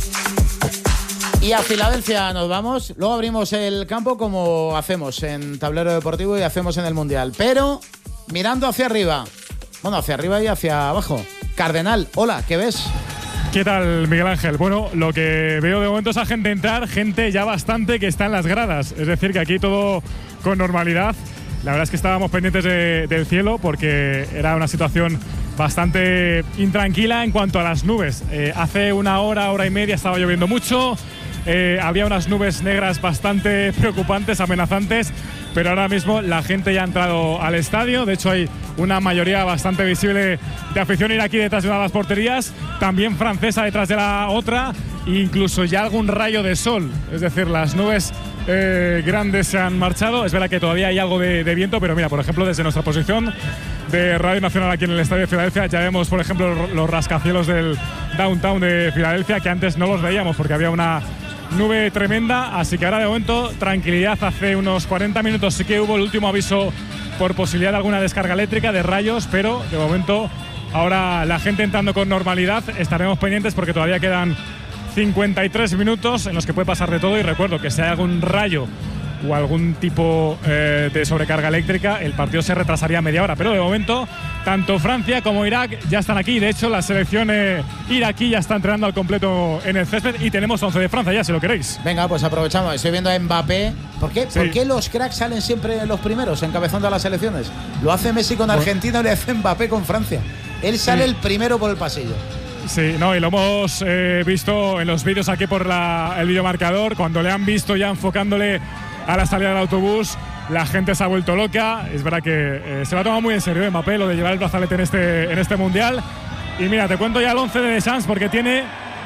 Y a Filadelfia nos vamos. Luego abrimos el campo como hacemos en Tablero Deportivo y hacemos en el Mundial. Pero mirando hacia arriba. Bueno, hacia arriba y hacia abajo. Cardenal, hola, ¿qué ves? ¿Qué tal, Miguel Ángel? Bueno, lo que veo de momento es a gente entrar, gente ya bastante que está en las gradas. Es decir, que aquí todo con normalidad. La verdad es que estábamos pendientes del cielo porque era una situación bastante intranquila en cuanto a las nubes. Hace una hora y media estaba lloviendo mucho. Había unas nubes negras bastante preocupantes, amenazantes, pero ahora mismo la gente ya ha entrado al estadio. De hecho, hay una mayoría bastante visible de afición iraquí detrás de una de las porterías, también francesa detrás de la otra, e incluso ya algún rayo de sol. Es decir, las nubes grandes se han marchado. Es verdad que todavía hay algo de viento, pero mira, por ejemplo, desde nuestra posición de Radio Nacional aquí en el Estadio de Filadelfia ya vemos, por ejemplo, los rascacielos del downtown de Filadelfia, que antes no los veíamos porque había una nube tremenda. Así que ahora de momento tranquilidad. Hace unos 40 minutos sí que hubo el último aviso por posibilidad de alguna descarga eléctrica de rayos, pero de momento ahora la gente entrando con normalidad. Estaremos pendientes porque todavía quedan 53 minutos en los que puede pasar de todo, y recuerdo que si hay algún rayo o algún tipo de sobrecarga eléctrica, el partido se retrasaría media hora. Pero de momento, tanto Francia como Irak ya están aquí. De hecho, la selección iraquí ya está entrenando al completo en el césped y tenemos 11 de Francia ya, si lo queréis. Venga, pues aprovechamos. Estoy viendo a Mbappé. ¿Por qué? Sí. ¿Por qué los cracks salen siempre los primeros encabezando a las selecciones? Lo hace Messi con Argentina y le hace Mbappé con Francia. Él sale el primero por el pasillo. Sí, no, y lo hemos visto en los vídeos aquí por el videomarcador. Cuando le han visto ya enfocándole a la salida del autobús, la gente se ha vuelto loca. Es verdad que se va a tomar muy en serio Mbappé lo de llevar el brazalete en este Mundial. Y mira, te cuento ya el 11 de Deschamps porque tiene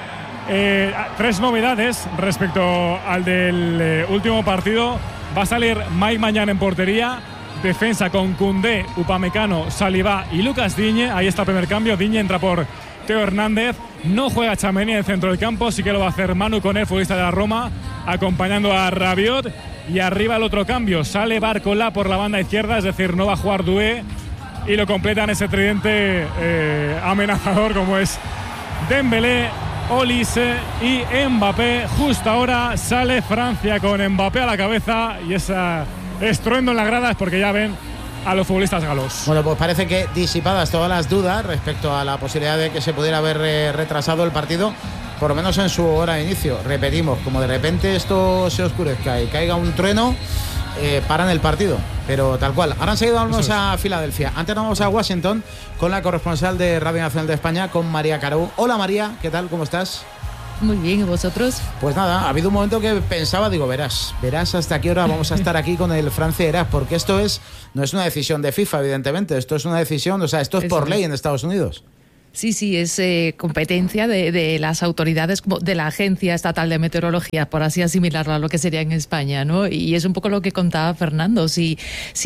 3 novedades respecto al del último partido. Va a salir Mike Mañán en portería. Defensa con Koundé, Upamecano, Saliba y Lucas Digne. Ahí está el primer cambio. Digne entra por Teo Hernández. No juega Tchouaméni en el centro del campo, sí que lo va a hacer Manu Koné, futbolista de la Roma, acompañando a Rabiot. Y arriba el otro cambio, sale Barcola por la banda izquierda, es decir, no va a jugar Doué, y lo completan ese tridente amenazador como es Dembélé, Olise y Mbappé. Justo ahora sale Francia con Mbappé a la cabeza, y ese estruendo en la grada es porque ya ven a los futbolistas galos. Bueno, pues parece que disipadas todas las dudas respecto a la posibilidad de que se pudiera haber retrasado el partido, por lo menos en su hora de inicio. Repetimos, como de repente esto se oscurezca y caiga un trueno, paran el partido, pero tal cual. Ahora enseguida vamos a Filadelfia. Antes nos vamos a Washington con la corresponsal de Radio Nacional de España, con María Carou. Hola María, ¿qué tal? ¿Cómo estás? Muy bien, ¿y vosotros? Pues nada, ha habido un momento que pensaba, digo, verás hasta qué hora vamos a estar aquí con el Francia-Irak, porque esto no es una decisión de FIFA, evidentemente, esto es una decisión, o sea, esto es por ley en Estados Unidos. Sí, es competencia de las autoridades, de la Agencia Estatal de Meteorología, por así asimilarlo a lo que sería en España, ¿no? Y es un poco lo que contaba Fernando. Si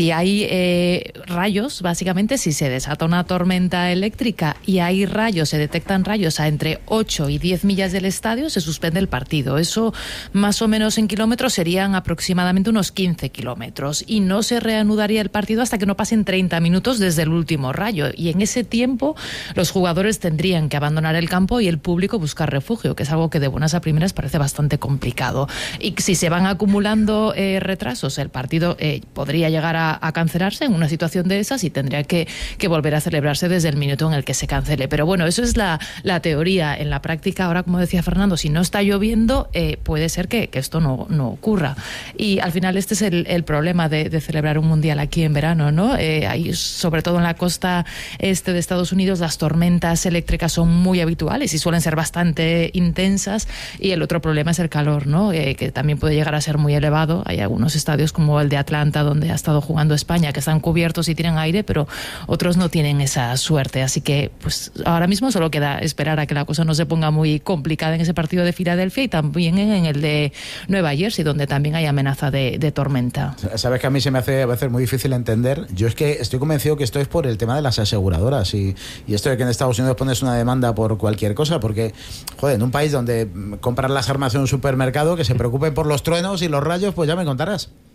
hay rayos, básicamente, si se desata una tormenta eléctrica y hay rayos, se detectan rayos a entre 8 y 10 millas del estadio, se suspende el partido. Eso, más o menos en kilómetros, serían aproximadamente unos 15 kilómetros. Y no se reanudaría el partido hasta que no pasen 30 minutos desde el último rayo. Y en ese tiempo, los jugadores tendrían que abandonar el campo y el público buscar refugio, que es algo que de buenas a primeras parece bastante complicado. Y si se van acumulando retrasos, el partido podría llegar a cancelarse en una situación de esas y tendría que volver a celebrarse desde el minuto en el que se cancele. Pero bueno, eso es la teoría. En la práctica, ahora, como decía Fernando, si no está lloviendo, puede ser que esto no ocurra. Y al final este es el problema de celebrar un mundial aquí en verano, ¿no? Hay, sobre todo en la costa este de Estados Unidos, las tormentas eléctricas son muy habituales y suelen ser bastante intensas, y el otro problema es el calor, ¿no? Que también puede llegar a ser muy elevado. Hay algunos estadios como el de Atlanta, donde ha estado jugando España, que están cubiertos y tienen aire, pero otros no tienen esa suerte. Así que pues ahora mismo solo queda esperar a que la cosa no se ponga muy complicada en ese partido de Filadelfia y también en el de Nueva Jersey, donde también hay amenaza de tormenta. Sabes que a mí se me hace a veces muy difícil entender. Yo es que estoy convencido que esto es por el tema de las aseguradoras y esto de que en Estados Unidos pones una demanda por cualquier cosa, porque, joder, en un país donde comprar las armas en un supermercado, que se preocupen por los truenos y los rayos, pues ya me contarás.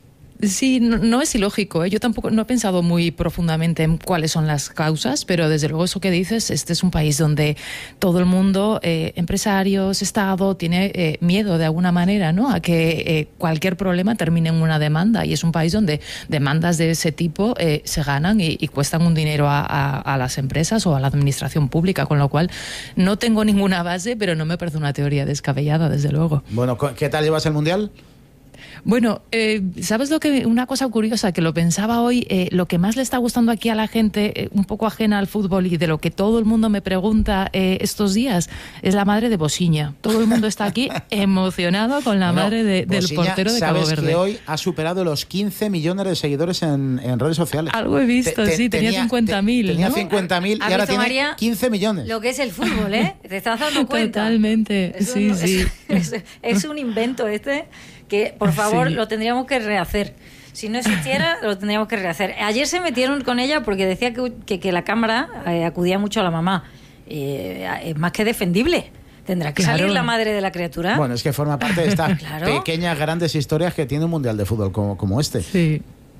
Sí, no es ilógico, ¿eh? Yo tampoco no he pensado muy profundamente en cuáles son las causas, pero desde luego eso que dices, este es un país donde todo el mundo, empresarios, Estado, tiene miedo de alguna manera, ¿no?, a que cualquier problema termine en una demanda, y es un país donde demandas de ese tipo se ganan y cuestan un dinero a las empresas o a la administración pública, con lo cual no tengo ninguna base, pero no me parece una teoría descabellada, desde luego. Bueno, ¿qué tal llevas el Mundial? Bueno, ¿sabes una cosa curiosa que lo pensaba hoy? Lo que más le está gustando aquí a la gente, un poco ajena al fútbol y de lo que todo el mundo me pregunta estos días, es la madre de Bosiña. Todo el mundo está aquí emocionado con la madre del portero de Cabo Verde. Sabes que hoy ha superado los 15 millones de seguidores en redes sociales. Algo he visto, sí, tenía 50.000. Tenía ¿no? 50.000 y ahora tiene María, 15 millones. Lo que es el fútbol, ¿eh? ¿Te estás dando cuenta? Totalmente, Eso sí, no, sí. Es un invento que, por favor, lo tendríamos que rehacer. Si no existiera, lo tendríamos que rehacer. Ayer se metieron con ella porque decía que la cámara acudía mucho a la mamá. Es más que defendible. ¿Tendrá que salir la madre de la criatura? Bueno, es que forma parte de estas pequeñas, grandes historias que tiene un Mundial de Fútbol como este. Sí,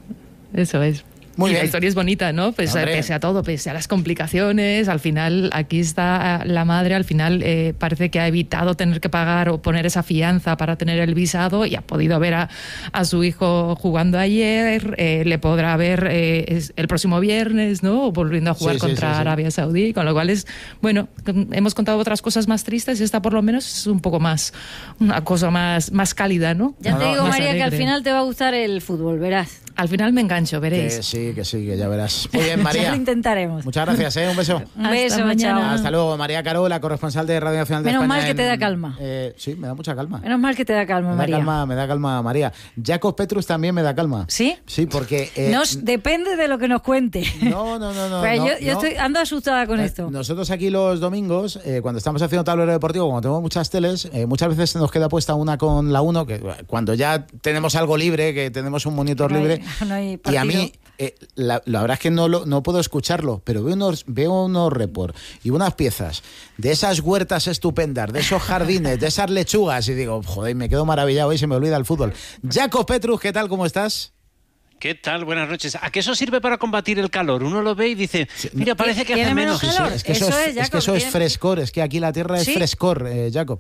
eso es. Muy bien. La historia es bonita, ¿no? Pese a todo, pese a las complicaciones, al final aquí está la madre, al final parece que ha evitado tener que pagar o poner esa fianza para tener el visado y ha podido ver a su hijo jugando ayer, le podrá ver el próximo viernes, ¿no? Volviendo a jugar contra Arabia Saudí, con lo cual bueno, hemos contado otras cosas más tristes y esta por lo menos es un poco más, una cosa más cálida, ¿no? Ya te digo, María, que al final te va a gustar el fútbol, verás. Al final me engancho, veréis. Que sí, que ya verás. Muy bien, María. Ya lo intentaremos. Muchas gracias, un beso. Un beso, chao. Hasta luego, María Caro, la corresponsal de Radio Nacional de España. Menos mal que te da calma. Sí, me da mucha calma. Menos mal que te da calma, María. Me da calma, María. Jakub Petrus también me da calma. ¿Sí? Sí, porque... depende de lo que nos cuente. No. Pues yo ando asustada con esto. Nosotros aquí los domingos, cuando estamos haciendo tablero deportivo, como tenemos muchas teles, muchas veces se nos queda puesta una con la 1, que cuando ya tenemos algo libre, que tenemos un monitor libre, y a mí... la verdad es que no puedo escucharlo, pero veo unos reports y unas piezas de esas huertas estupendas, de esos jardines, de esas lechugas, y digo, joder, me quedo maravillado y se me olvida el fútbol. Jakub Petrus, ¿qué tal? ¿Cómo estás? ¿Qué tal? Buenas noches. ¿A qué eso sirve para combatir el calor? Uno lo ve y dice, mira, parece que hace menos calor. Es que eso es frescor, es que aquí la tierra es frescor, Jakub.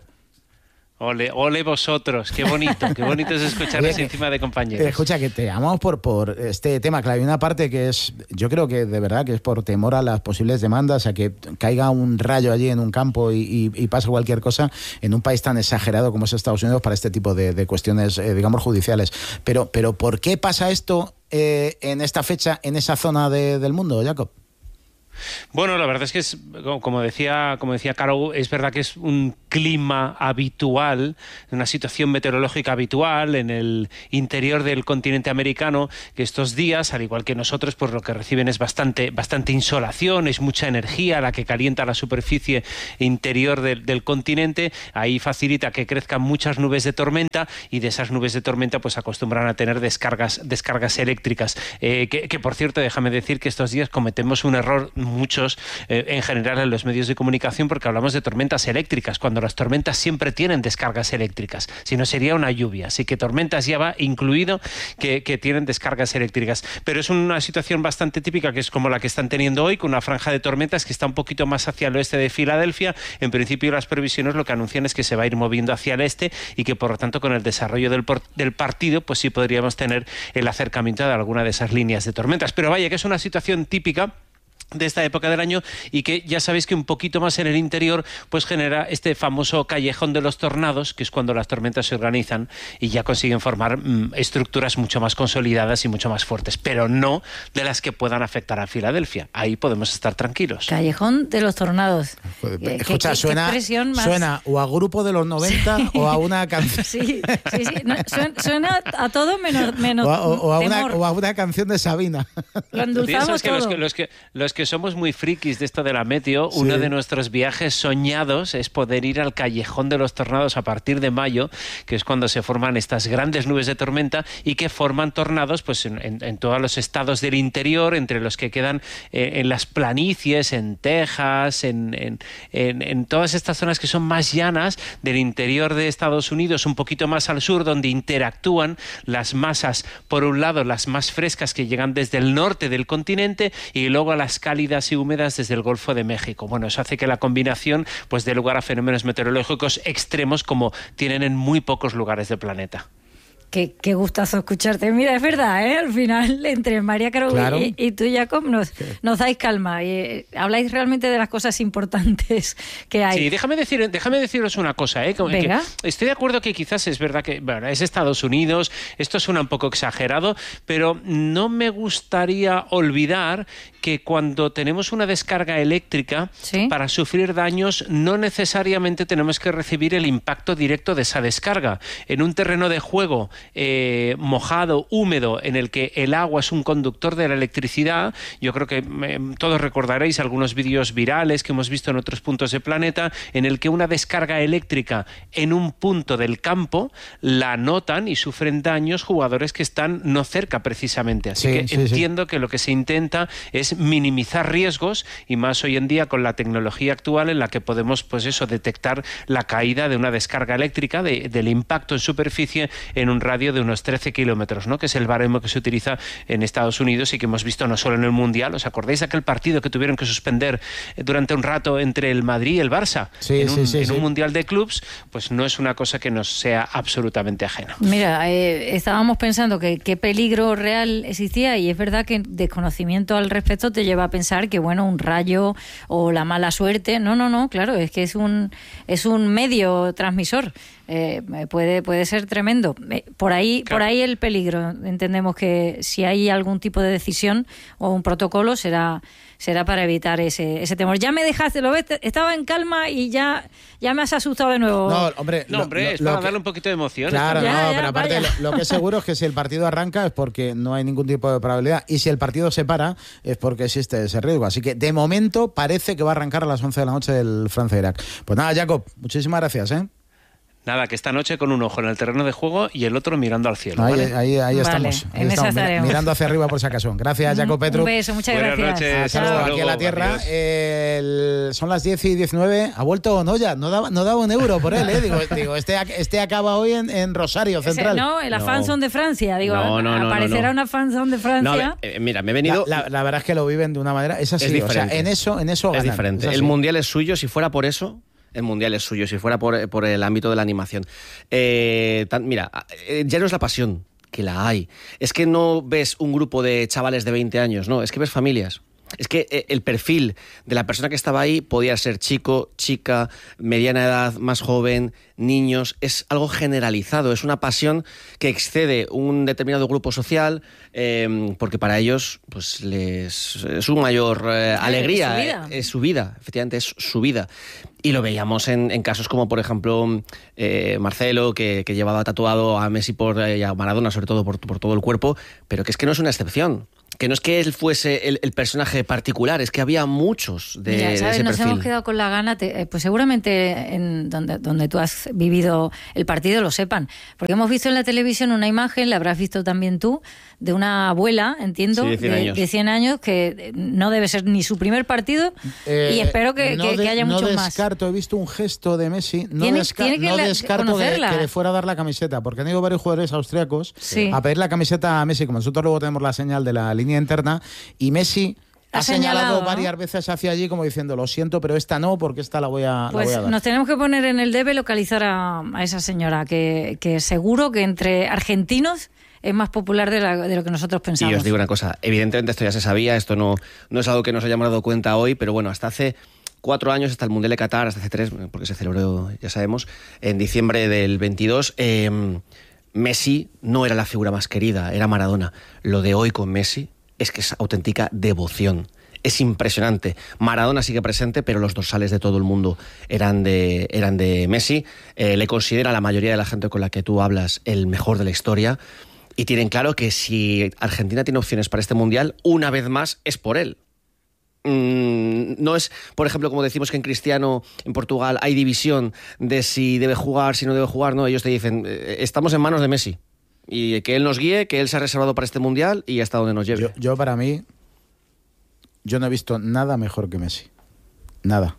Ole vosotros, qué bonito es escucharles encima de compañeros. Escucha, que te llamamos por este tema, claro, hay una parte que es, yo creo que de verdad que es por temor a las posibles demandas, a que caiga un rayo allí en un campo y pase cualquier cosa en un país tan exagerado como es Estados Unidos para este tipo de cuestiones, digamos, judiciales. Pero ¿por qué pasa esto en esta fecha, en esa zona del mundo, Jakub? Bueno, la verdad es que como decía Caro, es verdad que es un clima habitual, una situación meteorológica habitual en el interior del continente americano, que estos días, al igual que nosotros, pues lo que reciben es bastante insolación, es mucha energía la que calienta la superficie interior del continente, ahí facilita que crezcan muchas nubes de tormenta y de esas nubes de tormenta pues acostumbran a tener descargas eléctricas, que por cierto, déjame decir que estos días cometemos un error muchos en general en los medios de comunicación porque hablamos de tormentas eléctricas cuando las tormentas siempre tienen descargas eléctricas, si no sería una lluvia, así que tormentas ya va incluido que tienen descargas eléctricas, pero es una situación bastante típica que es como la que están teniendo hoy con una franja de tormentas que está un poquito más hacia el oeste de Filadelfia. En principio las previsiones lo que anuncian es que se va a ir moviendo hacia el este y que por lo tanto con el desarrollo del partido pues sí podríamos tener el acercamiento de alguna de esas líneas de tormentas, pero vaya que es una situación típica de esta época del año y que ya sabéis que un poquito más en el interior pues genera este famoso callejón de los tornados, que es cuando las tormentas se organizan y ya consiguen formar estructuras mucho más consolidadas y mucho más fuertes, pero no de las que puedan afectar a Filadelfia. Ahí podemos estar tranquilos. Callejón de los tornados. Escucha, suena o a grupo de los 90 o a una canción. Sí. No, suena a todo menos o a una canción de Sabina. Lo endulzamos todo. Los que que somos muy frikis de esto de la meteo, uno de nuestros viajes soñados es poder ir al Callejón de los Tornados a partir de mayo, que es cuando se forman estas grandes nubes de tormenta y que forman tornados pues en todos los estados del interior, entre los que quedan en las planicies, en Texas, en todas estas zonas que son más llanas del interior de Estados Unidos, un poquito más al sur, donde interactúan las masas, por un lado las más frescas que llegan desde el norte del continente y luego las cálidas y húmedas desde el Golfo de México. Bueno, eso hace que la combinación pues dé lugar a fenómenos meteorológicos extremos como tienen en muy pocos lugares del planeta. Qué gustazo escucharte. Mira, es verdad, ¿eh? Al final, entre María Caro y tú, Jacob, nos dais calma y habláis realmente de las cosas importantes que hay. Sí, déjame deciros una cosa, ¿eh? Venga. Que estoy de acuerdo que quizás es verdad que es Estados Unidos, esto suena un poco exagerado, pero no me gustaría olvidar que cuando tenemos una descarga eléctrica, para sufrir daños no necesariamente tenemos que recibir el impacto directo de esa descarga. En un terreno de juego mojado, húmedo, en el que el agua es un conductor de la electricidad, yo creo que todos recordaréis algunos vídeos virales que hemos visto en otros puntos del planeta, en el que una descarga eléctrica en un punto del campo la notan y sufren daños jugadores que están no cerca precisamente. Así que entiendo que lo que se intenta es minimizar riesgos, y más hoy en día con la tecnología actual en la que podemos detectar la caída de una descarga eléctrica, del impacto en superficie en un radio de unos 13 kilómetros, ¿no? Que es el baremo que se utiliza en Estados Unidos y que hemos visto no solo en el Mundial. ¿Os acordáis de aquel partido que tuvieron que suspender durante un rato entre el Madrid y el Barça? En un Mundial de clubs, pues no es una cosa que nos sea absolutamente ajena. Mira, estábamos pensando que qué peligro real existía, y es verdad que desconocimiento al respecto te lleva a pensar que, bueno, un rayo o la mala suerte. No, claro, es que es un medio transmisor. Puede ser tremendo. Por ahí el peligro. Entendemos que si hay algún tipo de decisión o un protocolo será para evitar ese temor. Ya me dejaste, lo ves, estaba en calma y ya me has asustado de nuevo. No, hombre, es para darle un poquito de emoción. Claro, pero aparte lo que es seguro es que si el partido arranca es porque no hay ningún tipo de probabilidad, y si el partido se para es porque existe ese riesgo. Así que de momento parece que va a arrancar a las 11 de la noche el Francia-Irak. Pues nada, Jacob, muchísimas gracias, Nada, que esta noche con un ojo en el terreno de juego y el otro mirando al cielo. Ahí estamos. Ahí estamos mirando hacia arriba por si acaso. Gracias, Jacob Petru. Un beso, muchas gracias. Buenas noches. Hasta luego, aquí en la tierra. Son las 10:19. Ha vuelto Noya. No daba un euro por él, Digo, este acaba hoy en Rosario Central. La fanzone de Francia. Digo, aparecerá una fanzone de Francia. Mira, me he venido. La verdad es que lo viven de una manera. Es así. Es diferente. O sea, en eso es diferente. El Mundial es suyo. Si fuera por eso, el Mundial es suyo, si fuera por el ámbito de la animación. Mira, ya no es la pasión, que la hay. Es que no ves un grupo de chavales de 20 años, no, es que ves familias. Es que el perfil de la persona que estaba ahí podía ser chico, chica, mediana edad, más joven, niños. Es algo generalizado, es una pasión que excede un determinado grupo social, porque para ellos pues es su mayor alegría, es su vida, efectivamente es su vida. Y lo veíamos en casos como, por ejemplo, Marcelo, que llevaba tatuado a Messi y a Maradona, sobre todo por todo el cuerpo, pero que es que no es una excepción. Que no es que él fuese el personaje particular, es que había muchos de ese perfil. Nos hemos quedado con la gana, pues seguramente donde tú has vivido el partido lo sepan, porque hemos visto en la televisión una imagen, la habrás visto también tú, de una abuela, entiendo, de 100 años, que no debe ser ni su primer partido, y espero que haya muchos más. No descarto, he visto un gesto de Messi, no descarto que le fuera a dar la camiseta, porque han ido varios jugadores austriacos a pedir la camiseta a Messi, como nosotros luego tenemos la señal de la línea interna, y Messi ha señalado varias veces hacia allí como diciendo, lo siento, pero esta no, porque esta la voy a dar. Nos tenemos que poner en el debe localizar a esa señora, que seguro que entre argentinos es más popular de lo que nosotros pensamos. Y os digo una cosa, evidentemente esto ya se sabía, esto no es algo que nos hayamos dado cuenta hoy, pero bueno, hasta hace 4 años, hasta el Mundial de Qatar, hasta hace 3, porque se celebró, ya sabemos, en diciembre del 22, Messi no era la figura más querida, era Maradona. Lo de hoy con Messi es que es auténtica devoción. Es impresionante. Maradona sigue presente, pero los dorsales de todo el mundo eran de Messi. Le considera la mayoría de la gente con la que tú hablas el mejor de la historia. Y tienen claro que si Argentina tiene opciones para este Mundial, una vez más es por él. No es, por ejemplo, como decimos que en Cristiano, en Portugal, hay división de si debe jugar, si no debe jugar. No, ellos te dicen, estamos en manos de Messi. Y que él nos guíe, que él se ha reservado para este Mundial y hasta donde nos lleve. Yo para mí, yo no he visto nada mejor que Messi. Nada.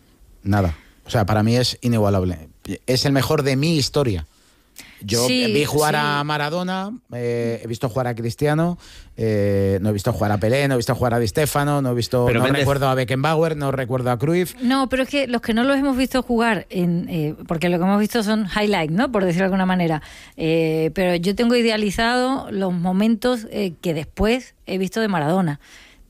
O sea, para mí es inigualable. Es el mejor de mi historia. Yo vi jugar a Maradona, he visto jugar a Cristiano, no he visto jugar a Pelé, no he visto jugar a Di Stéfano, no recuerdo a Beckenbauer, no recuerdo a Cruyff. No, pero es que los que no los hemos visto jugar, porque lo que hemos visto son highlights, ¿no? Por decirlo de alguna manera. Pero yo tengo idealizado los momentos que después he visto de Maradona.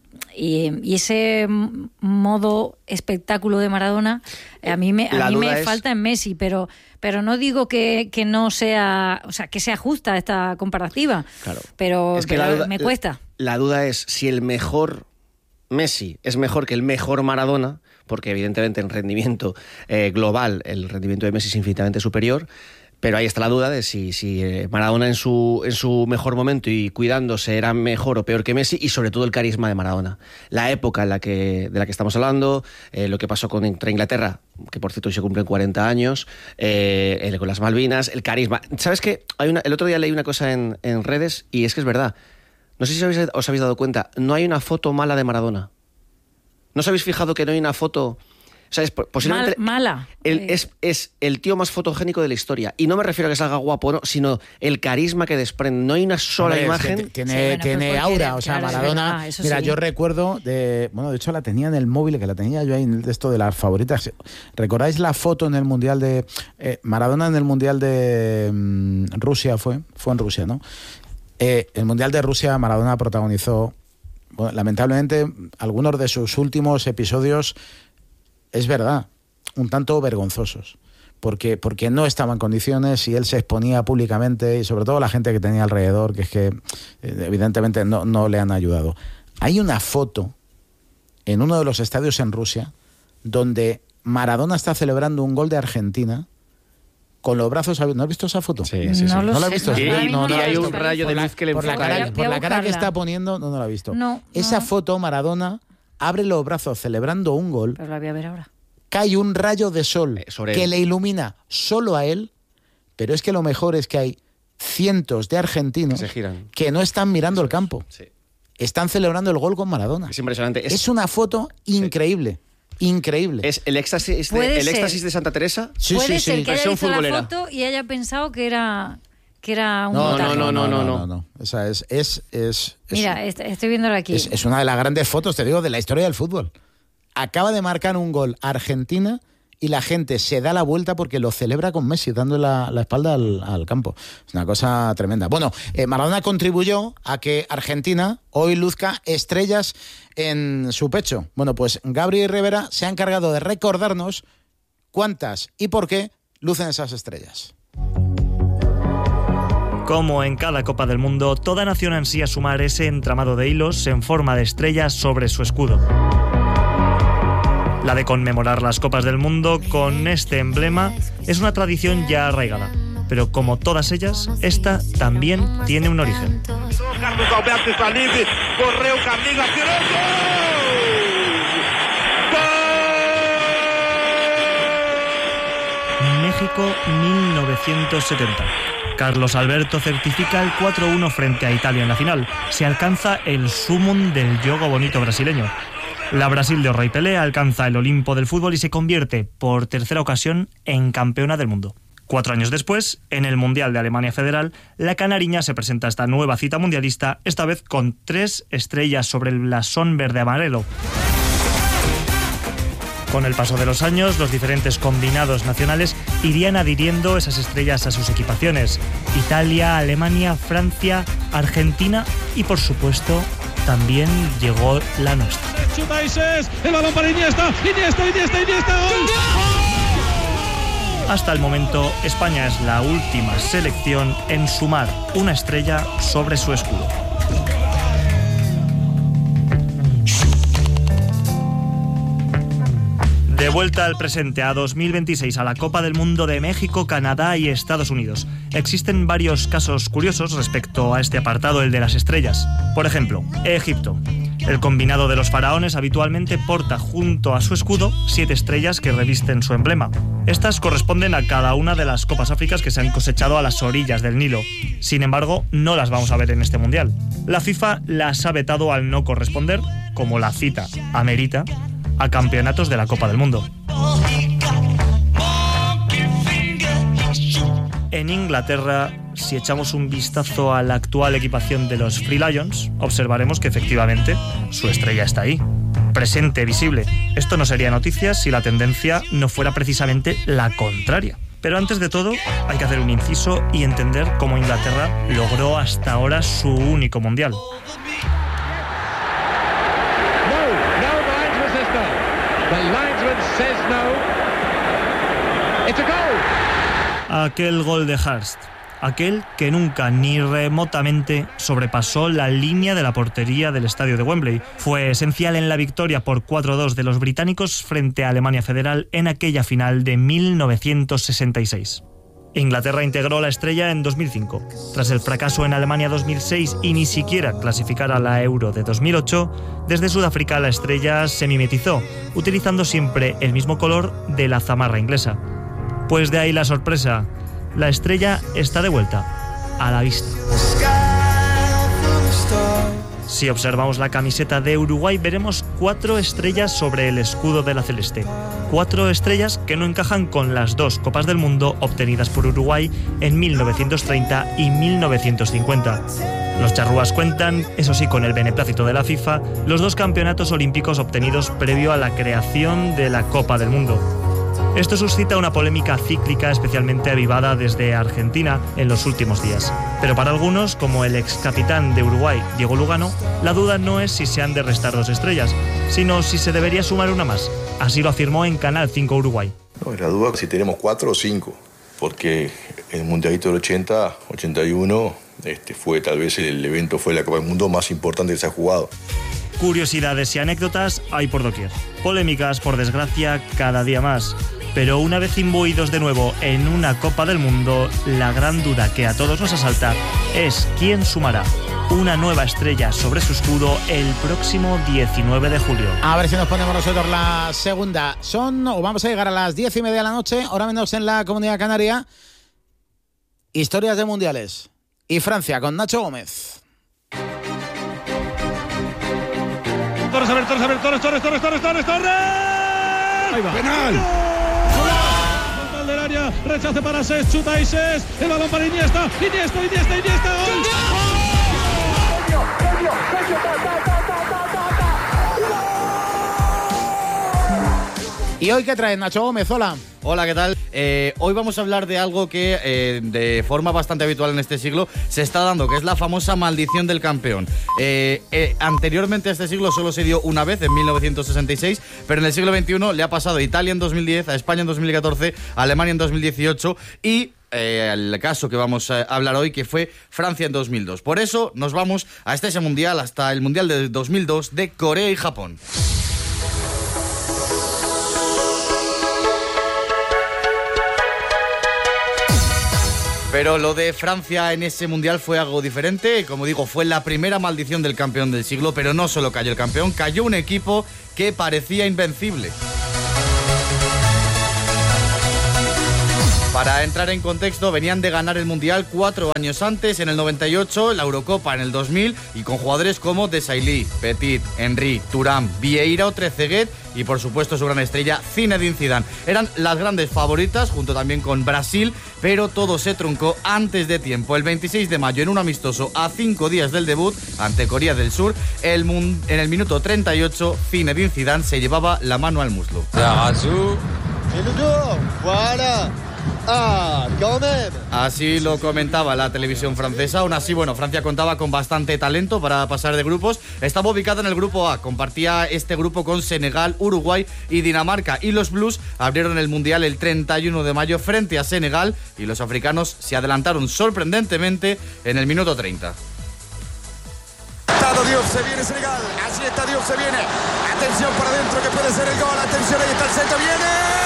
Y ese modo espectáculo de Maradona a mí me falta en Messi, pero no digo que no sea, o sea, que sea justa esta comparativa. Claro. Pero me cuesta. La duda es si el mejor Messi es mejor que el mejor Maradona, porque evidentemente en rendimiento global el rendimiento de Messi es infinitamente superior. Pero ahí está la duda de si Maradona en su mejor momento y cuidándose era mejor o peor que Messi, y sobre todo el carisma de Maradona. La época de la que estamos hablando, lo que pasó contra Inglaterra, que por cierto hoy se cumplen 40 años, con las Malvinas, el carisma. ¿Sabes qué? El otro día leí una cosa en redes y es que es verdad. No sé si os habéis dado cuenta, no hay una foto mala de Maradona. ¿No os habéis fijado que no hay una foto... O sea, es posiblemente mala. Es el tío más fotogénico de la historia. Y no me refiero a que salga guapo, no, sino el carisma que desprende. No hay una sola imagen. Tiene aura. O sea, Maradona. Mira, yo recuerdo de hecho la tenía en el móvil, que la tenía yo ahí en esto de las favoritas. ¿Recordáis la foto en el Mundial de Maradona en el Mundial de Rusia? Fue en Rusia, ¿no? El Mundial de Rusia, Maradona protagonizó. Bueno, lamentablemente, algunos de sus últimos episodios, es verdad, un tanto vergonzosos, porque no estaba en condiciones y él se exponía públicamente, y sobre todo la gente que tenía alrededor, que es que evidentemente no le han ayudado. Hay una foto en uno de los estadios en Rusia donde Maradona está celebrando un gol de Argentina con los brazos abiertos. ¿No has visto esa foto? Sí. ¿No la has visto? Y hay un rayo de luz que le enfoca. Por la cara que está poniendo, no la he visto. Esa foto, Maradona abre los brazos celebrando un gol. Pero la voy a ver ahora. Cae un rayo de sol que le ilumina solo a él, pero es que lo mejor es que hay cientos de argentinos que no están mirando el campo. Sí. Están celebrando el gol con Maradona. Es impresionante. Es una foto increíble. Increíble. ¿Es el éxtasis de Santa Teresa? Puede ser que haya visto la foto y haya pensado que era un botarro. No. Esa es mira, estoy viéndola aquí. Es una de las grandes fotos, te digo, de la historia del fútbol. Acaba de marcar un gol Argentina y la gente se da la vuelta porque lo celebra con Messi, dando la espalda al campo. Es una cosa tremenda. Bueno, Maradona contribuyó a que Argentina hoy luzca estrellas en su pecho. Bueno, pues Gabri Rivera se ha encargado de recordarnos cuántas y por qué lucen esas estrellas. Como en cada Copa del Mundo, toda nación ansía sumar ese entramado de hilos en forma de estrellas sobre su escudo. La de conmemorar las Copas del Mundo con este emblema es una tradición ya arraigada, pero como todas ellas, esta también tiene un origen. Carlos Alberto está libre, correu Camila, tiró ¡gol! México 1970. Carlos Alberto certifica el 4-1 frente a Italia en la final. Se alcanza el sumum del jogo bonito brasileño. La Brasil de Rei Pelé alcanza el Olimpo del fútbol y se convierte, por tercera ocasión, en campeona del mundo. 4 años después, en el Mundial de Alemania Federal, la canariña se presenta a esta nueva cita mundialista, esta vez con 3 estrellas sobre el blasón verde-amarelo. Con el paso de los años, los diferentes combinados nacionales irían adhiriendo esas estrellas a sus equipaciones. Italia, Alemania, Francia, Argentina y, por supuesto, también llegó la nuestra. El balón para Iniesta. Hasta el momento, España es la última selección en sumar una estrella sobre su escudo. De vuelta al presente, a 2026, a la Copa del Mundo de México, Canadá y Estados Unidos. Existen varios casos curiosos respecto a este apartado, el de las estrellas. Por ejemplo, Egipto. El combinado de los faraones habitualmente porta junto a su escudo 7 estrellas que revisten su emblema. Estas corresponden a cada una de las copas áfricas que se han cosechado a las orillas del Nilo. Sin embargo, no las vamos a ver en este mundial. La FIFA las ha vetado al no corresponder, como la cita amerita, a campeonatos de la Copa del Mundo. En Inglaterra, si echamos un vistazo a la actual equipación de los Free Lions, observaremos que efectivamente su estrella está ahí, presente, visible. Esto no sería noticia si la tendencia no fuera precisamente la contraria. Pero antes de todo, hay que hacer un inciso y entender cómo Inglaterra logró hasta ahora su único mundial. Aquel gol de Hurst, aquel que nunca ni remotamente sobrepasó la línea de la portería del estadio de Wembley, fue esencial en la victoria por 4-2 de los británicos frente a Alemania Federal en aquella final de 1966. Inglaterra integró la estrella en 2005. Tras el fracaso en Alemania 2006 y ni siquiera clasificar a la Euro de 2008, desde Sudáfrica la estrella se mimetizó, utilizando siempre el mismo color de la zamarra inglesa. Pues de ahí la sorpresa, la estrella está de vuelta, a la vista. Si observamos la camiseta de Uruguay, veremos 4 estrellas sobre el escudo de la celeste. 4 estrellas que no encajan con las 2 Copas del Mundo obtenidas por Uruguay en 1930 y 1950. Los charrúas cuentan, eso sí, con el beneplácito de la FIFA, los 2 campeonatos olímpicos obtenidos previo a la creación de la Copa del Mundo. Esto suscita una polémica cíclica especialmente avivada desde Argentina en los últimos días. Pero para algunos, como el ex capitán de Uruguay, Diego Lugano, la duda no es si se han de restar 2 estrellas, sino si se debería sumar una más. Así lo afirmó en Canal 5 Uruguay. No, la duda es si tenemos 4 o 5, porque el Mundialito del 80, 81, fue tal vez el evento, fue la Copa del Mundo más importante que se ha jugado. Curiosidades y anécdotas hay por doquier. Polémicas, por desgracia, cada día más. Pero una vez imbuidos de nuevo en una Copa del Mundo, la gran duda que a todos nos asalta es quién sumará una nueva estrella sobre su escudo el próximo 19 de julio. A ver si nos ponemos nosotros la segunda. Vamos a llegar a las 10:30 de la noche, hora menos en la Comunidad Canaria. Historias de mundiales. Y Francia con Nacho Gómez. Torres. Ahí va. Penal. Del área, rechace para Cesc, chuta y Cesc, el balón para Iniesta. ¡Gol! ¿Y hoy qué traes, Nacho Gómez? Hola. Hola, ¿qué tal? Hoy vamos a hablar de algo que de forma bastante habitual en este siglo se está dando, que es la famosa maldición del campeón. Anteriormente a este siglo solo se dio una vez, en 1966, pero en el siglo XXI le ha pasado a Italia en 2010, a España en 2014, a Alemania en 2018 y el caso que vamos a hablar hoy, que fue Francia en 2002. Por eso nos vamos hasta ese mundial, hasta el mundial de 2002 de Corea y Japón. Pero lo de Francia en ese mundial fue algo diferente. Como digo, fue la primera maldición del campeón del siglo, pero no solo cayó el campeón, cayó un equipo que parecía invencible. Para entrar en contexto, venían de ganar el Mundial 4 años antes, en el 98, la Eurocopa en el 2000, y con jugadores como Desailly, Petit, Henry, Thuram, Vieira o Trezeguet y por supuesto su gran estrella Zinedine Zidane. Eran las grandes favoritas, junto también con Brasil, pero todo se truncó antes de tiempo. El 26 de mayo, en un amistoso a 5 días del debut ante Corea del Sur, en el minuto 38, Zinedine Zidane se llevaba la mano al muslo. Así lo comentaba la televisión francesa. Aún así, Francia contaba con bastante talento para pasar de grupos. Estaba ubicada en el grupo A, compartía este grupo con Senegal, Uruguay y Dinamarca, y los Blues abrieron el Mundial el 31 de mayo frente a Senegal, y los africanos se adelantaron sorprendentemente en el minuto 30. Dios, se viene Senegal, así está Dios, se viene, atención para adentro que puede ser el gol, atención, ahí está el centro, viene.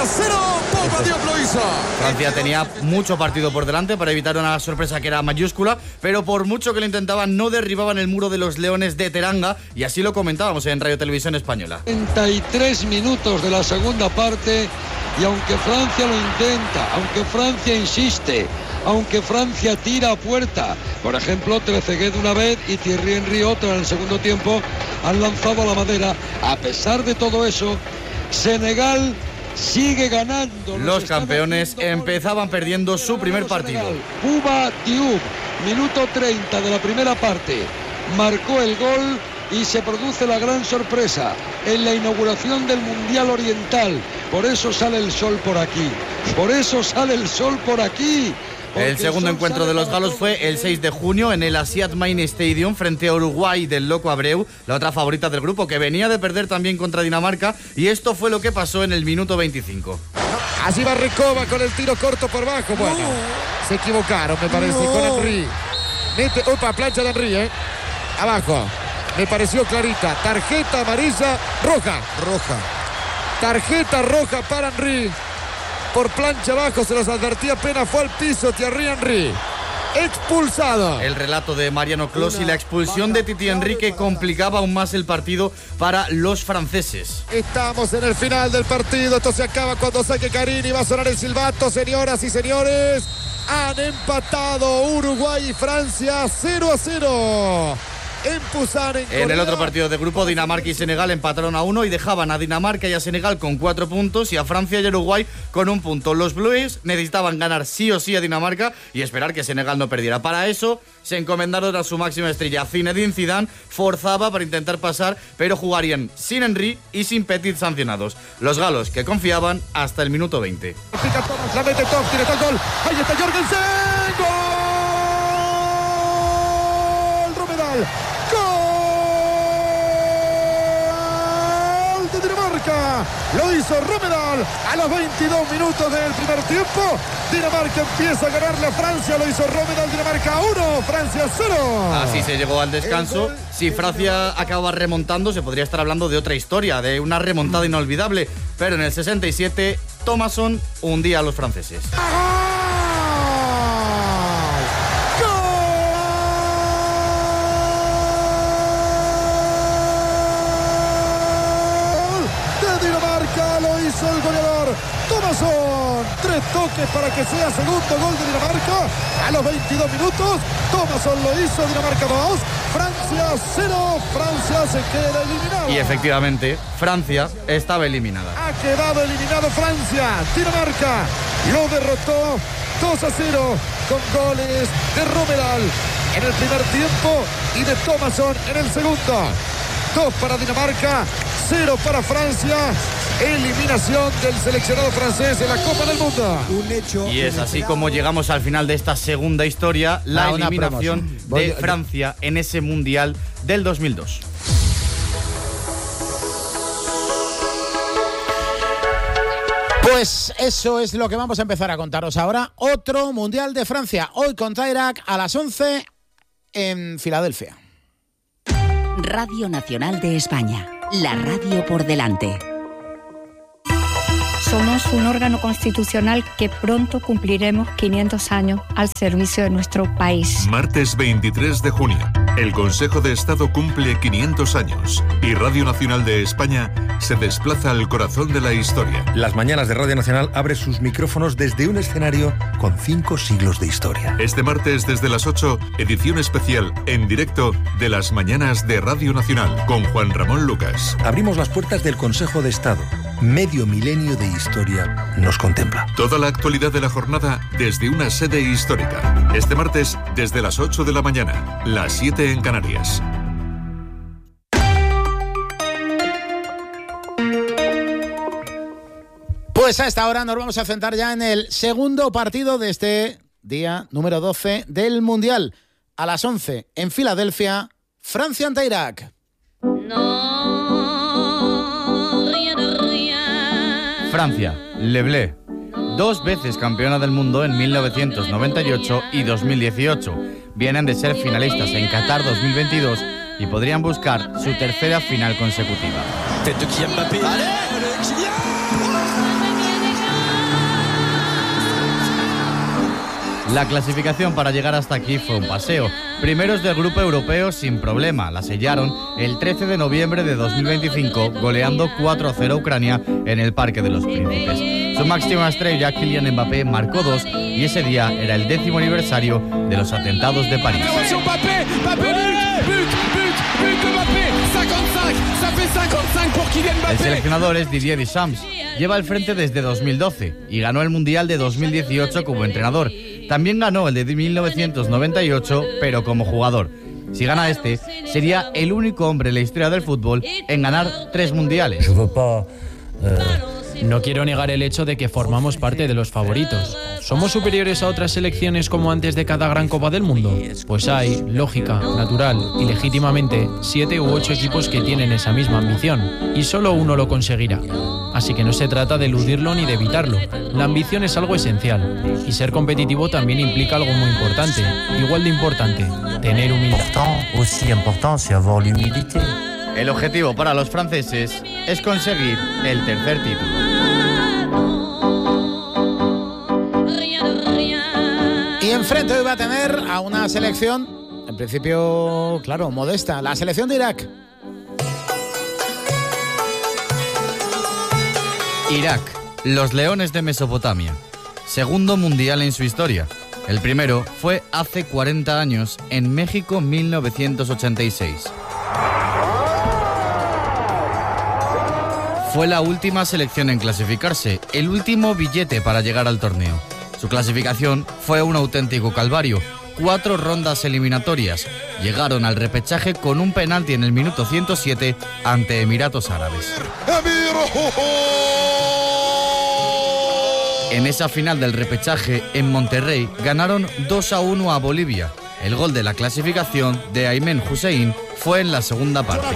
Francia 0, Pogba Diop lo hizo. Francia tenía mucho partido por delante para evitar una sorpresa que era mayúscula, pero por mucho que lo intentaban no derribaban el muro de los Leones de Teranga, y así lo comentábamos en Radio Televisión Española. 33 minutos de la segunda parte, y aunque Francia lo intenta, aunque Francia insiste, aunque Francia tira a puerta, por ejemplo Trezeguet una vez y Thierry Henry otra en el segundo tiempo, han lanzado a la madera. A pesar de todo eso, Senegal sigue ganando. Los campeones empezaban perdiendo su primer partido. Bouba Diouf, minuto 30 de la primera parte, marcó el gol y se produce la gran sorpresa en la inauguración del Mundial Oriental. Por eso sale el sol por aquí. Por eso sale el sol por aquí. El segundo encuentro de los galos fue el 6 de junio en el Asiad Main Stadium frente a Uruguay del Loco Abreu, la otra favorita del grupo, que venía de perder también contra Dinamarca, y esto fue lo que pasó en el minuto 25. Así va Recoba con el tiro corto por bajo. Bueno, se equivocaron, me parece, con Henry. Mete, opa, plancha de Henry, abajo. Me pareció clarita. Tarjeta amarilla, roja. Tarjeta roja para Henry. Por plancha abajo, se los advertía, apenas fue al piso Thierry Henry. Expulsado. El relato de Mariano Clos y la expulsión de Titi Henry, que complicaba aún más el partido para los franceses. Estamos en el final del partido. Esto se acaba cuando saque Carini. Va a sonar el silbato, señoras y señores. Han empatado Uruguay y Francia 0-0. En el otro partido de grupo, Dinamarca y Senegal empataron a 1 y dejaban a Dinamarca y a Senegal con 4 puntos y a Francia y Uruguay con 1 punto. Los Blues necesitaban ganar sí o sí a Dinamarca y esperar que Senegal no perdiera. Para eso se encomendaron a su máxima estrella, Zinedine Zidane. Forzaba para intentar pasar, pero jugarían sin Henry y sin Petit sancionados. Los galos, que confiaban hasta el minuto 20. Pica Thomas, la mete Top, tiene el gol. Ahí está Jorgensen. ¡Gol! Romedal. Lo hizo Romedal a los 22 minutos del primer tiempo. Dinamarca empieza a ganarle a Francia. Lo hizo Romedal. Dinamarca 1, Francia 0. Así se llegó al descanso. Si Francia acaba remontando, se podría estar hablando de otra historia, de una remontada inolvidable. Pero en el 67, Thomasson hundía a los franceses. El goleador Thomasson, 3 toques para que sea segundo gol de Dinamarca a los 22 minutos. Thomasson lo hizo, Dinamarca 2, Francia 0. Francia se queda eliminada. Y efectivamente, Francia estaba eliminada. Ha quedado eliminado Francia. Dinamarca lo derrotó 2-0 con goles de Romedal en el primer tiempo y de Thomasson en el segundo. 2 para Dinamarca, 0 para Francia. Eliminación del seleccionado francés en la Copa del Mundo. Un hecho. Y es así como llegamos al final de esta segunda historia, la eliminación de Francia en ese Mundial del 2002. Pues eso es lo que vamos a empezar a contaros ahora. Otro Mundial de Francia, hoy contra Irak a las 11 en Filadelfia. Radio Nacional de España, la radio por delante. Somos un órgano constitucional que pronto cumpliremos 500 años al servicio de nuestro país. Martes 23 de junio, el Consejo de Estado cumple 500 años y Radio Nacional de España se desplaza al corazón de la historia. Las mañanas de Radio Nacional abre sus micrófonos desde un escenario con 5 siglos de historia. Este martes desde las 8, edición especial en directo de las mañanas de Radio Nacional con Juan Ramón Lucas. Abrimos las puertas del Consejo de Estado. Medio milenio de historia nos contempla. Toda la actualidad de la jornada desde una sede histórica. Este martes desde las 8 de la mañana, las 7 en Canarias. Pues a esta hora nos vamos a centrar ya en el segundo partido de este día número 12 del Mundial. A las 11 en Filadelfia, Francia ante Irak. Francia, Le Bleu, 2 veces campeona del mundo en 1998 y 2018. Vienen de ser finalistas en Qatar 2022 y podrían buscar su tercera final consecutiva. La clasificación para llegar hasta aquí fue un paseo. Primeros del grupo europeo sin problema. La sellaron el 13 de noviembre de 2025, goleando 4-0 a Ucrania en el Parque de los Príncipes. Su máxima estrella, Kylian Mbappé, marcó 2 y ese día era el 10º aniversario de los atentados de París. El seleccionador es Didier Deschamps. Lleva al frente desde 2012 y ganó el Mundial de 2018 como entrenador. También ganó el de 1998, pero como jugador. Si gana este, sería el único hombre en la historia del fútbol en ganar 3 mundiales. No quiero negar el hecho de que formamos parte de los favoritos. ¿Somos superiores a otras selecciones como antes de cada gran Copa del Mundo? Pues hay, lógica, natural y legítimamente, 7 u 8 equipos que tienen esa misma ambición, y solo uno lo conseguirá. Así que no se trata de eludirlo ni de evitarlo. La ambición es algo esencial, y ser competitivo también implica algo muy importante, igual de importante, tener humildad. El objetivo para los franceses es conseguir el tercer título. Y enfrente hoy va a tener a una selección, en principio, claro, modesta, la selección de Irak. Irak, los Leones de Mesopotamia. Segundo mundial en su historia. El primero fue hace 40 años, en México 1986. Fue la última selección en clasificarse, el último billete para llegar al torneo. Su clasificación fue un auténtico calvario. 4 rondas eliminatorias. Llegaron al repechaje con un penalti en el minuto 107 ante Emiratos Árabes. En esa final del repechaje, en Monterrey, ganaron 2-1 a Bolivia. El gol de la clasificación de Aymen Hussein fue en la segunda parte.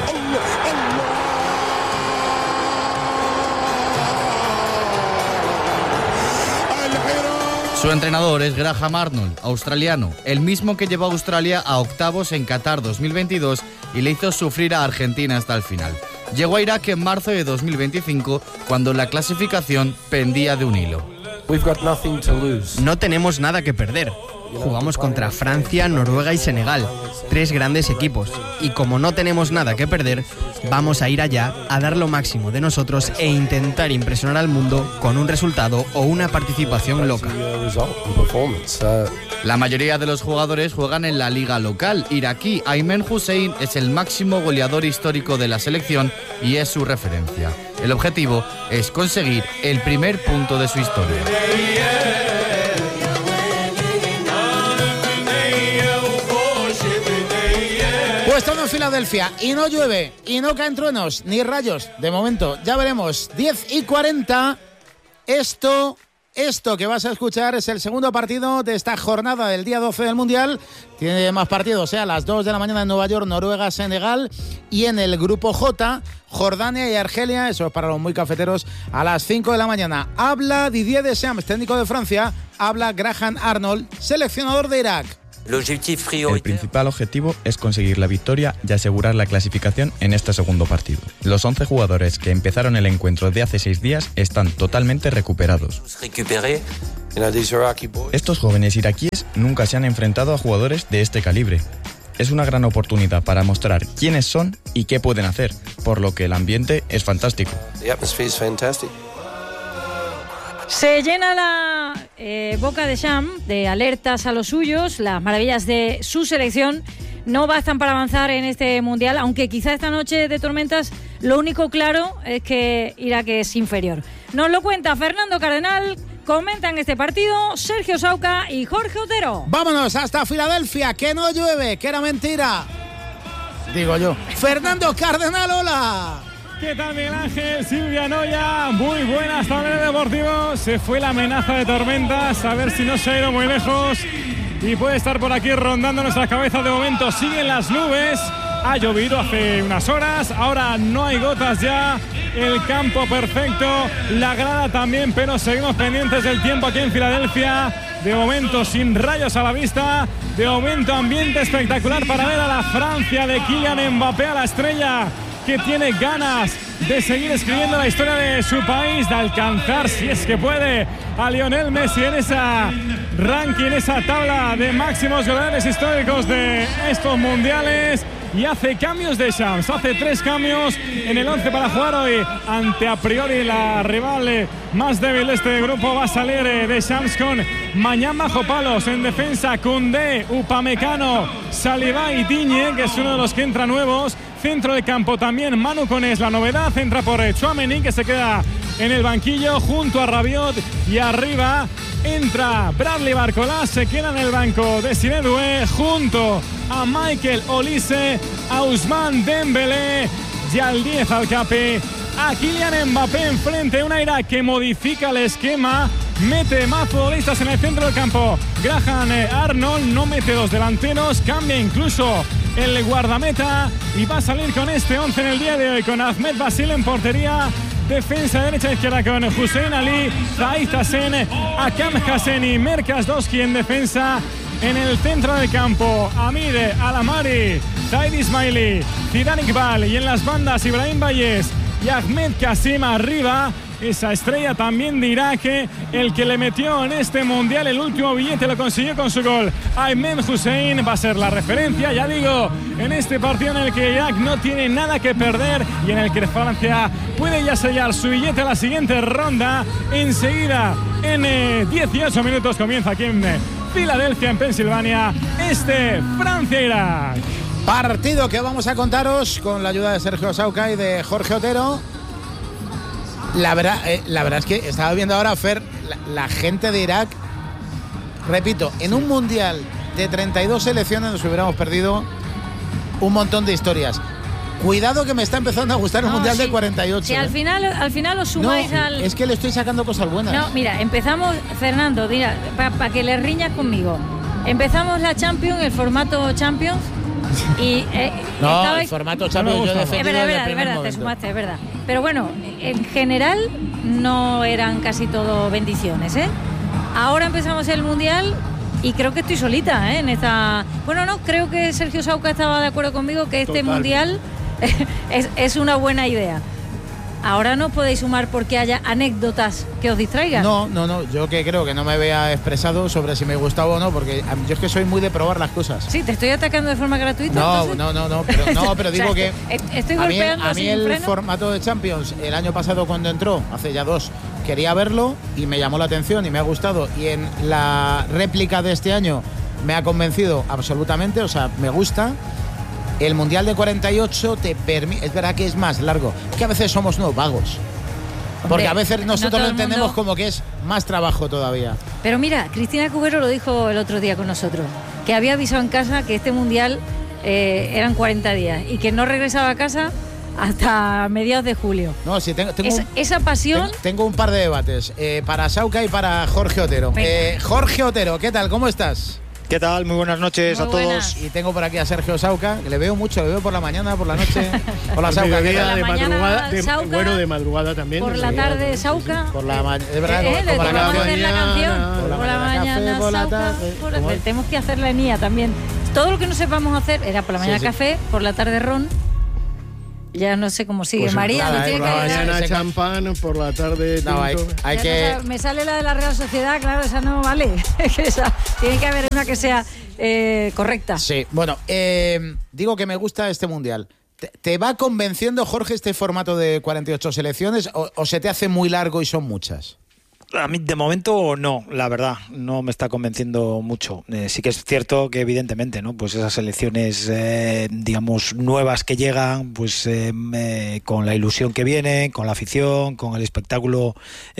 Su entrenador es Graham Arnold, australiano, el mismo que llevó a Australia a octavos en Qatar 2022 y le hizo sufrir a Argentina hasta el final. Llegó a Irak en marzo de 2025, cuando la clasificación pendía de un hilo. No tenemos nada que perder. Jugamos contra Francia, Noruega y Senegal, 3 grandes equipos. Y como no tenemos nada que perder, vamos a ir allá a dar lo máximo de nosotros e intentar impresionar al mundo con un resultado o una participación loca. La mayoría de los jugadores juegan en la liga local iraquí. Aymen Hussein es el máximo goleador histórico de la selección y es su referencia. El objetivo es conseguir el primer punto de su historia. Pues todo en Filadelfia y no llueve y no caen truenos ni rayos. De momento, ya veremos. 10:40. Esto que vas a escuchar es el segundo partido de esta jornada del día 12 del Mundial. Tiene más partidos, a las 2 de la mañana en Nueva York, Noruega, Senegal. Y en el grupo J, Jordania y Argelia, eso es para los muy cafeteros, a las 5 de la mañana. Habla Didier Deschamps, técnico de Francia. Habla Graham Arnold, seleccionador de Irak. El principal objetivo es conseguir la victoria y asegurar la clasificación en este segundo partido. Los 11 jugadores que empezaron el encuentro de hace 6 días están totalmente recuperados. Estos jóvenes iraquíes nunca se han enfrentado a jugadores de este calibre. Es una gran oportunidad para mostrar quiénes son y qué pueden hacer, por lo que el ambiente es fantástico. Se llena la boca de Deschamps de alertas a los suyos. Las maravillas de su selección no bastan para avanzar en este Mundial, aunque quizá esta noche de tormentas lo único claro es que Irak es inferior. Nos lo cuenta Fernando Cardenal, comentan este partido Sergio Sauca y Jorge Otero. Vámonos hasta Filadelfia, que no llueve, que era mentira. Digo yo. Fernando Cardenal, hola. ¿Qué tal, Miguel Ángel? Silvia Noya, muy buenas tardes, Deportivo. Se fue la amenaza de tormentas, a ver si no se ha ido muy lejos y puede estar por aquí rondando nuestras cabezas. De momento siguen las nubes, ha llovido hace unas horas, ahora no hay gotas ya, el campo perfecto, la grada también, pero seguimos pendientes del tiempo aquí en Filadelfia. De momento sin rayos a la vista, de momento ambiente espectacular para ver a la Francia de Kylian Mbappé, a la estrella que tiene ganas de seguir escribiendo la historia de su país, de alcanzar, si es que puede, a Lionel Messi en esa ranking, esa tabla de máximos goleadores históricos de estos mundiales. Y hace cambios de Shams, hace 3 cambios en el 11 para jugar hoy ante a priori la rival más débil de este grupo. Va a salir de Shams con Mañán bajo palos, en defensa Koundé, Upamecano, Saliba y Digne, que es uno de los que entra nuevos. Centro de campo también Manu Koné, la novedad, entra por Tchouaméni, que se queda en el banquillo junto a Rabiot, y arriba entra Bradley Barcola, se queda en el banco de Sinedue junto a Michael Olise, a Ousmane Dembélé y al 10 al Capi, a Kylian Mbappé enfrente, una Irak que modifica el esquema, mete más futbolistas en el centro del campo. Graham Arnold no mete 2 delanteros, cambia incluso el guardameta y va a salir con este 11 en el día de hoy, con Ahmed Basil en portería. Defensa derecha e izquierda con Hussein Ali, Zahid Hassan, Akam Hassani, Merkas Doski en defensa. En el centro del campo, Amir Alamari, Zaid Ismaili, Zidane Iqbal, y en las bandas Ibrahim Bayes y Ahmed Kassim arriba. Esa estrella también de Irak, el que le metió en este mundial el último billete, lo consiguió con su gol. Aymen Hussein va a ser la referencia, ya digo, en este partido en el que Irak no tiene nada que perder y en el que Francia puede ya sellar su billete a la siguiente ronda. Enseguida, en 18 minutos, comienza aquí en Filadelfia, en Pensilvania, Francia-Irak. Partido que vamos a contaros con la ayuda de Sergio Sauca y de Jorge Otero. La verdad es que estaba viendo ahora, Fer, la gente de Irak, repito, en un mundial de 32 selecciones nos hubiéramos perdido un montón de historias. Cuidado que me está empezando a gustar el mundial de 48. Si al final os sumáis al... Es que le estoy sacando cosas buenas. No, mira, empezamos, Fernando, para que le riñas conmigo. Empezamos la Champions, el formato Champions. Y, el formato Champions yo defendí desde el primer momento. Te sumaste, es verdad. Pero bueno, en general no eran casi todo bendiciones, ¿eh? Ahora empezamos el Mundial y creo que estoy solita, en esta... Bueno, no, creo que Sergio Sauca estaba de acuerdo conmigo que este Mundial es una buena idea. Ahora no podéis sumar porque haya anécdotas que os distraigan. No, yo que creo que no me había expresado sobre si me gustaba o no, porque yo es que soy muy de probar las cosas. Sí, te estoy atacando de forma gratuita. Pero digo que estoy golpeando a mí el freno. Formato de Champions, el año pasado cuando entró, hace ya 2, quería verlo y me llamó la atención y me ha gustado, y en la réplica de este año me ha convencido absolutamente, o sea, me gusta. El Mundial de 48 te permite... Es verdad que es más largo. Es que a veces somos unos vagos. Porque a veces nosotros lo entendemos como que es más trabajo todavía. Pero mira, Cristina Cubero lo dijo el otro día con nosotros, que había avisado en casa que este Mundial eran 40 días y que no regresaba a casa hasta mediados de julio. No, sí, tengo esa pasión... Tengo un par de debates para Sauca y para Jorge Otero. Jorge Otero, ¿qué tal? ¿Cómo estás? ¿Qué tal? Muy buenas noches a todos. Buenas. Y tengo por aquí a Sergio Sauca, que le veo mucho, le veo por la mañana, por la noche. Hola, Sauca. De madrugada, Sauca, bueno, de madrugada también. Por la tarde, Sauca. Por la mañana. Es verdad, como la canción. Por la mañana, por la tarde. Tenemos que hacer la enía también. Todo lo que no sepamos hacer era por la mañana café, por la tarde ron. Ya no sé cómo sigue. Pues María, nada, por la mañana champán, por la tarde no, hay que... me sale la de la Real Sociedad, claro, esa no vale. Tiene que haber una que sea correcta. Sí, bueno, digo que me gusta este Mundial. ¿Te va convenciendo, Jorge, este formato de 48 selecciones o se te hace muy largo y son muchas? A mí de momento no, la verdad, no me está convenciendo mucho. Sí que es cierto que evidentemente, ¿no? Pues esas selecciones, digamos, nuevas que llegan, pues con la ilusión que vienen, con la afición, con el espectáculo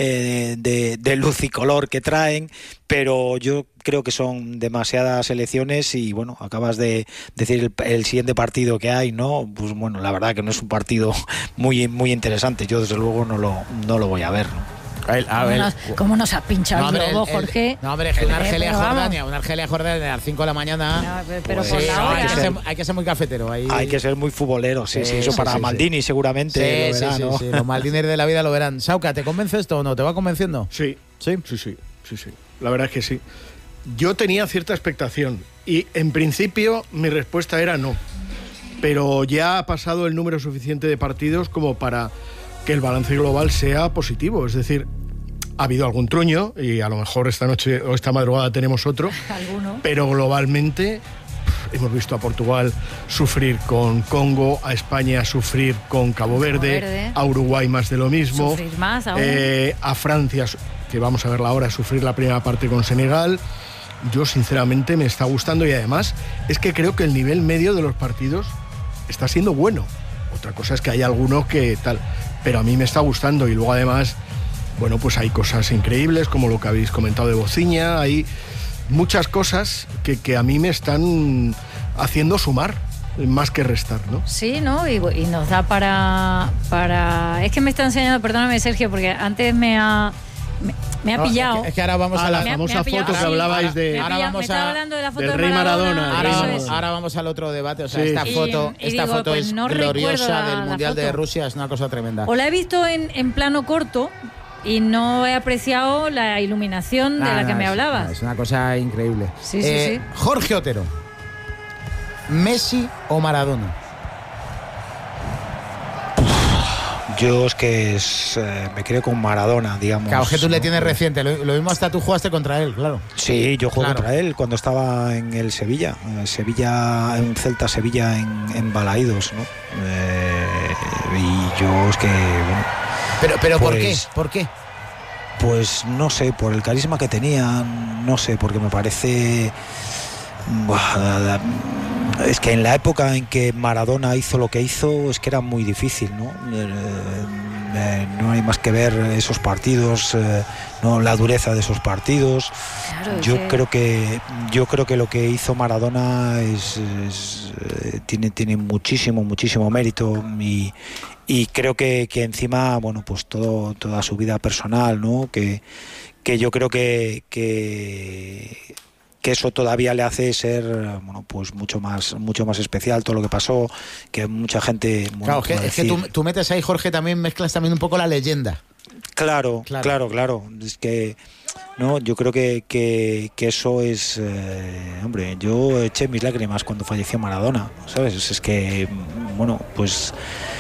de luz y color que traen, pero yo creo que son demasiadas selecciones y bueno, acabas de decir el siguiente partido que hay, ¿no? Pues bueno, la verdad que no es un partido muy interesante. Yo desde luego no lo voy a ver, ¿no? ¿Cómo nos has pinchado el globo, Jorge? No, hombre, es que una Argelia-Jordania a las 5 de la mañana. No, pero pues, por la hora. Hay que ser muy cafetero. Hay que ser muy futbolero, sí, eso para Maldini seguramente. Sí, los Maldini de la vida lo verán. Sauca, ¿te convence esto o no? ¿Te va convenciendo? Sí. La verdad es que sí. Yo tenía cierta expectación y en principio mi respuesta era no. pero ya ha pasado el número suficiente de partidos como para que el balance global sea positivo. Es decir, ha habido algún truño y a lo mejor esta noche o esta madrugada tenemos otro, pero globalmente hemos visto a Portugal sufrir con Congo, a España sufrir con Cabo Verde, a Uruguay más de lo mismo, sufrir más aún. A Francia, que vamos a verla ahora, sufrir la primera parte con Senegal. Yo sinceramente me está gustando y además es que creo que el nivel medio de los partidos está siendo bueno. Otra cosa es que hay algunos que tal, pero a mí me está gustando y luego además, bueno, pues hay cosas increíbles como lo que habéis comentado de Bociña, hay muchas cosas que a mí me están haciendo sumar más que restar, ¿no? Sí, ¿no? Y nos da para... Es que me está enseñando, perdóname Sergio, porque antes me ha pillado. Es que ahora vamos a la famosa foto que hablabais de... Ahora vamos hablando de la foto del Rey Maradona. Ahora vamos al otro debate. O sea, esta foto pues es no gloriosa del Mundial foto de Rusia, es una cosa tremenda. O la he visto en plano corto y no he apreciado la iluminación de la que me hablabas. Es una cosa increíble. Sí. Jorge Otero, ¿Messi o Maradona? Yo es que me creo con Maradona, digamos. Claro, que tú le tienes reciente, lo mismo hasta tú jugaste contra él, claro. Sí, yo jugué contra él cuando estaba en el Sevilla, en Celta Sevilla en Balaídos, ¿no? Y yo es que, bueno... Pero pues, ¿por qué? Pues no sé, por el carisma que tenía, no sé, porque me parece... Es que en la época en que Maradona hizo lo que hizo, es que era muy difícil, ¿no? No hay más que ver esos partidos, no, la dureza de esos partidos. Claro, yo creo que lo que hizo Maradona tiene muchísimo mérito y creo que encima, bueno, pues toda su vida personal, ¿no? Que yo creo que eso todavía le hace ser, bueno, pues mucho más especial todo lo que pasó, que mucha gente... Bueno, claro, es que tú metes ahí, Jorge, también mezclas también un poco la leyenda. Claro. Es que, no, yo creo que eso es... hombre, yo eché mis lágrimas cuando falleció Maradona, ¿sabes? Es que, bueno, pues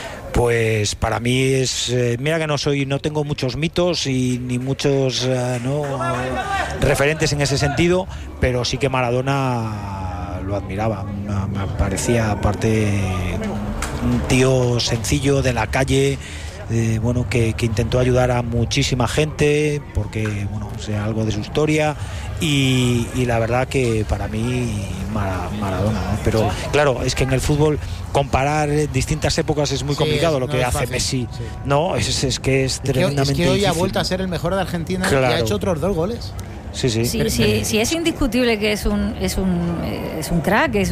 para mí es... mira que no tengo muchos mitos y ni muchos referentes en ese sentido, pero sí que Maradona lo admiraba. Me parecía, aparte, un tío sencillo de la calle, bueno, que intentó ayudar a muchísima gente, porque, bueno, sea algo de su historia. Y la verdad que para mí Maradona, ¿no? Pero claro, es que en el fútbol comparar distintas épocas es muy complicado, lo que hace Messi. Sí. No, es que es tremendamente difícil. Es que hoy ha vuelto a ser el mejor de Argentina, claro. Y ha hecho otros 2 goles. Sí. Sí, es indiscutible que es un crack, es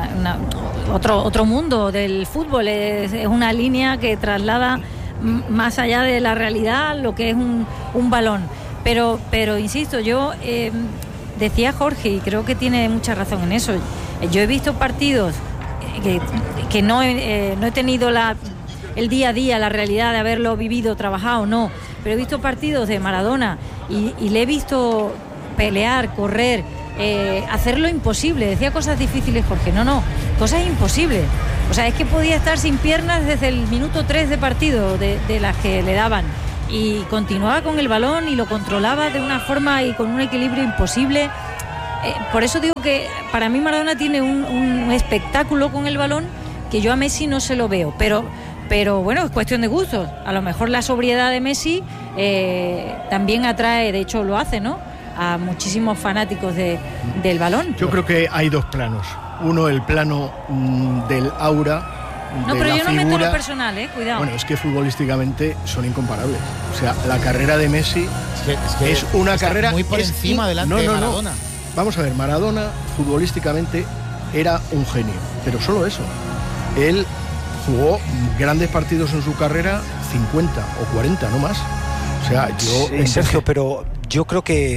otro mundo del fútbol, es una línea que traslada más allá de la realidad lo que es un balón. Pero insisto, yo decía Jorge, y creo que tiene mucha razón en eso, yo he visto partidos que no he tenido el día a día, la realidad de haberlo vivido, trabajado, no, pero he visto partidos de Maradona y le he visto pelear, correr, hacer lo imposible. Decía cosas difíciles, Jorge, no, cosas imposibles. O sea, es que podía estar sin piernas desde el minuto 3 de partido de las que le daban. Y continuaba con el balón y lo controlaba de una forma y con un equilibrio imposible. Por eso digo que para mí Maradona tiene un espectáculo con el balón que yo a Messi no se lo veo, pero bueno, es cuestión de gustos. A lo mejor la sobriedad de Messi también atrae, de hecho lo hace, ¿no?, a muchísimos fanáticos del balón. Yo creo que hay 2 planos. Uno, el plano del aura. No, pero yo no meto lo personal, cuidado. Bueno, es que futbolísticamente son incomparables. O sea, la carrera de Messi es una carrera muy por encima delante de Maradona. No. Vamos a ver, Maradona futbolísticamente era un genio, pero solo eso. Él jugó grandes partidos en su carrera, 50 o 40, no más. O sea, Sergio, pero yo creo que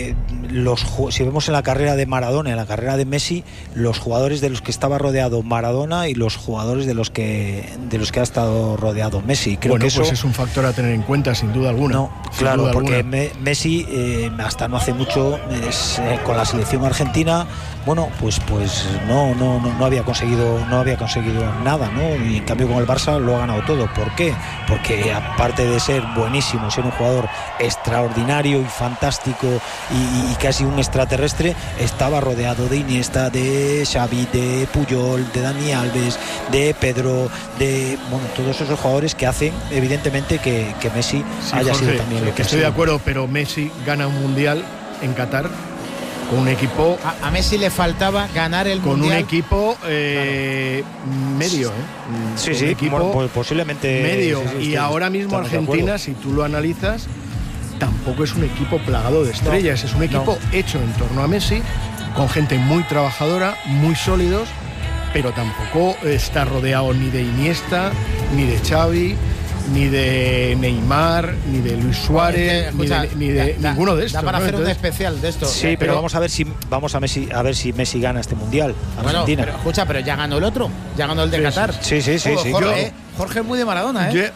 si vemos en la carrera de Maradona, en la carrera de Messi, los jugadores de los que estaba rodeado Maradona y los jugadores de los que ha estado rodeado Messi. Creo que eso pues es un factor a tener en cuenta, sin duda alguna. No, claro, porque Messi hasta no hace mucho con la selección argentina, bueno, pues no había conseguido nada, ¿no? Y en cambio con el Barça lo ha ganado todo. ¿Por qué? Porque aparte de ser buenísimo, ser un jugador extraordinario y fantástico y casi un extraterrestre, estaba rodeado de Iniesta, de Xavi, de Puyol, de Dani Alves, de Pedro, de todos esos jugadores que hacen evidentemente que Messi haya sido también lo que estoy de acuerdo, pero Messi gana un mundial en Qatar con un equipo. A Messi le faltaba ganar el con mundial. Un equipo medio, Sí, un equipo posiblemente medio. Sí, y ahora mismo Argentina, si tú lo analizas, tampoco es un equipo plagado de estrellas, es un equipo hecho en torno a Messi, con gente muy trabajadora, muy sólidos, pero tampoco está rodeado ni de Iniesta, ni de Xavi, ni de Neymar, ni de Luis Suárez, ni de ninguno de estos. Da para hacer un especial de esto. Sí, pero vamos a ver si Messi gana este mundial. Argentina. Pero ya ganó el otro, ya ganó el de Qatar. Sí. Jorge es muy de Maradona, ¿eh?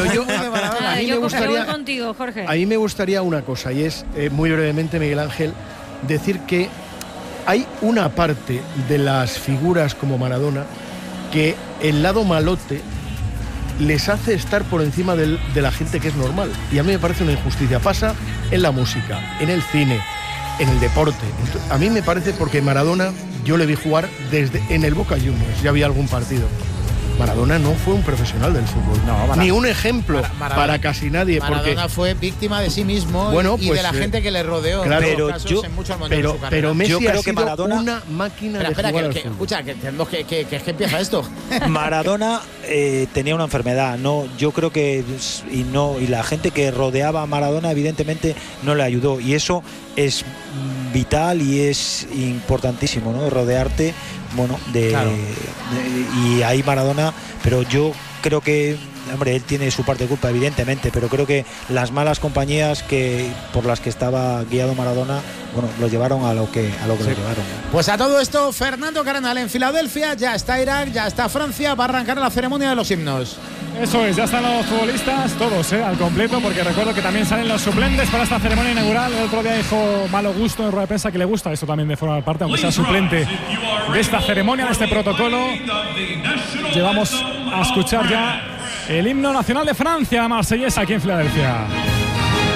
A mí me gustaría una cosa, y es muy brevemente, Miguel Ángel, decir que hay una parte de las figuras como Maradona que el lado malote les hace estar por encima de la gente que es normal. Y a mí me parece una injusticia. Pasa en la música, en el cine, en el deporte. A mí me parece, porque Maradona yo le vi jugar en el Boca Juniors, ya había algún partido. Maradona no fue un profesional del fútbol, ni un ejemplo para casi nadie. Maradona fue víctima de sí mismo y de la gente que le rodeó. Claro, pero Messi yo creo ha sido que Maradona, una máquina de jugar al fútbol. Escucha, que tenemos que empieza esto. Maradona tenía una enfermedad, yo creo que y la gente que rodeaba a Maradona evidentemente no le ayudó, y eso es vital y es importantísimo, ¿no? Rodearte, y ahí Maradona, pero yo creo que, hombre, él tiene su parte de culpa evidentemente, pero creo que las malas compañías por las que estaba guiado Maradona, lo llevaron a lo que lo llevaron. Pues a todo esto, Fernando Cardenal en Filadelfia, ya está Irak, ya está Francia, va a arrancar la ceremonia de los himnos. Eso es, ya están los futbolistas, todos al completo, porque recuerdo que también salen los suplentes para esta ceremonia inaugural. El otro día dijo Malo Gusto en rueda de prensa que le gusta eso también de formar parte, aunque sea suplente de esta ceremonia, de este protocolo. Llevamos a escuchar ya el himno nacional de Francia, la marsellesa, aquí en Filadelfia.